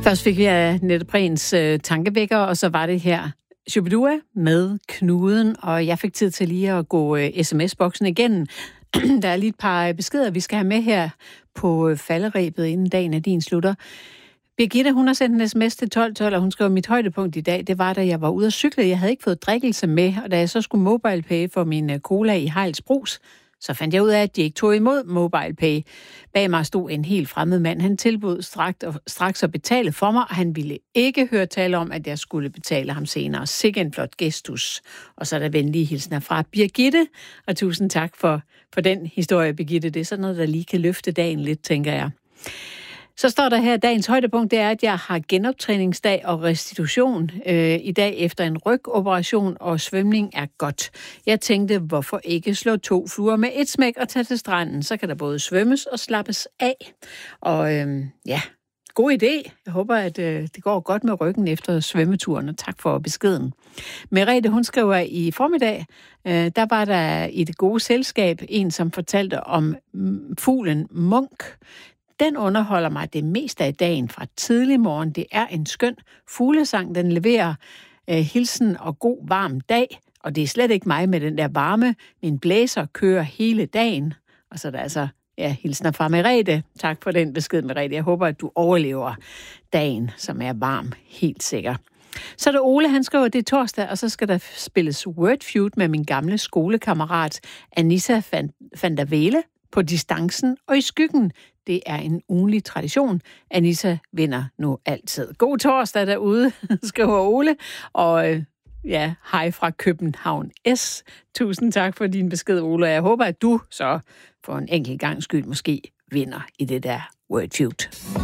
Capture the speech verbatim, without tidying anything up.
Først fik vi af Nette Brens øh, tankevækker, og så var det her Shubidua med Knuden, og jeg fik tid til lige at gå øh, sms-boksen igennem. Der er lige et par beskeder, vi skal have med her på øh, falderebet, inden dagen er din slutter. Birgitte, hun har sendt en sms til tolv tolv, og hun skrev, mit højdepunkt i dag, det var, da jeg var ude at cykle. Jeg havde ikke fået drikkelse med, og da jeg så skulle MobilePay for min øh, cola i Hejls Brus, så fandt jeg ud af, at de ikke tog imod MobilePay. Bag mig stod en helt fremmed mand. Han tilbød straks, straks at betale for mig, og han ville ikke høre tale om, at jeg skulle betale ham senere. Sikke en flot gestus. Og så er der venlige hilsner fra Birgitte, og tusind tak for, for den historie, Birgitte. Det er sådan noget, der lige kan løfte dagen lidt, tænker jeg. Så står der her, dagens højdepunkt, det er, at jeg har genoptræningsdag og restitution øh, i dag efter en rygoperation, og svømning er godt. Jeg tænkte, hvorfor ikke slå to fluer med et smæk og tage til stranden? Så kan der både svømmes og slappes af. Og øh, ja, god idé. Jeg håber, at øh, det går godt med ryggen efter svømmeturen, og tak for beskeden. Merete, hun skriver i formiddag, øh, der var der i det gode selskab en, som fortalte om mm, fuglen Munk. Den underholder mig det meste af dagen fra tidlig morgen. Det er en skøn fuglesang. Den leverer øh, hilsen og god varm dag. Og det er slet ikke mig med den der varme. Min blæser kører hele dagen. Og så er der altså ja, hilsner fra Merete. Tak for den besked, Merete. Jeg håber, at du overlever dagen, som er varm. Helt sikker. Så er der Ole, han skriver, at det er torsdag, og så skal der spilles Wordfeud med min gamle skolekammerat Anissa van der Vele på distancen og i skyggen. Det er en ugenlig tradition. Anissa vinder nu altid. God torsdag derude, skriver Ole. Og øh, ja, hej fra København S. Tusind tak for din besked, Ole. Jeg håber, at du så for en enkelt gang skyld måske vinder i det der Wordfeud.